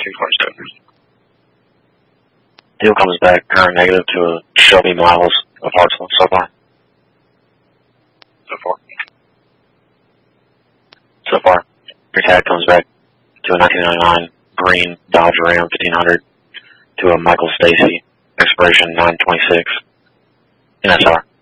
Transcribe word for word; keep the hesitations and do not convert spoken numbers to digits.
two forty-seven. Deal comes back current negative to a Shelby Miles of Hartsville so far. So far. So far. Your tag comes back to a nineteen ninety-nine green Dodge Ram fifteen hundred to a Michael Stacy, expiration nine twenty-six, N S R.